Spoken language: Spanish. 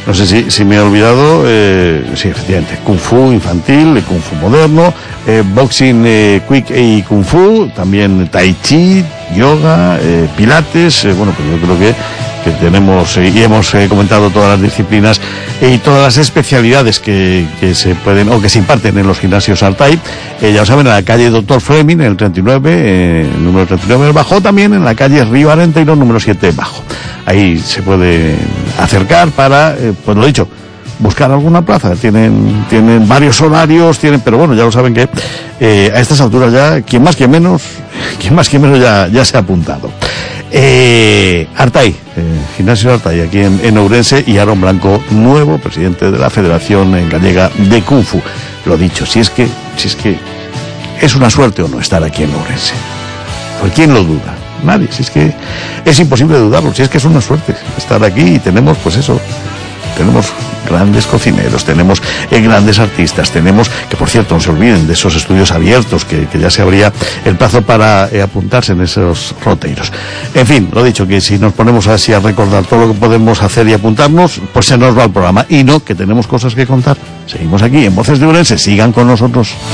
No sé si me he olvidado, sí, efectivamente, Kung Fu infantil, Kung Fu moderno, Boxing Quick y Kung Fu, también Tai Chi, Yoga, Pilates, bueno, pues yo creo que tenemos y hemos comentado todas las disciplinas y todas las especialidades que se pueden o que se imparten en los gimnasios Artai. Ya lo saben, en la calle Dr. Fleming, en el 39, número 39 bajo, también en la calle Río Arenteiro, número 7 bajo. Ahí se puede acercar para, pues lo dicho, buscar alguna plaza. Tienen varios horarios, pero bueno, ya lo saben que a estas alturas ya, quien más que menos ya se ha apuntado. Artai, Gimnasio Artai, aquí en Ourense, y Aaron Blanco, nuevo presidente de la Federación Gallega de Kung Fu. Lo dicho, si es que es una suerte o no estar aquí en Ourense. ¿Por quién lo duda? Nadie. Si es que es imposible dudarlo, si es que es una suerte estar aquí y tenemos, pues eso, tenemos grandes cocineros, tenemos grandes artistas, tenemos, que por cierto, no se olviden de esos estudios abiertos, que ya se abría el plazo para apuntarse en esos roteiros. En fin, lo dicho, que si nos ponemos así a recordar todo lo que podemos hacer y apuntarnos, pues se nos va el programa, y no, que tenemos cosas que contar. Seguimos aquí en Voces de Ourense, sigan con nosotros.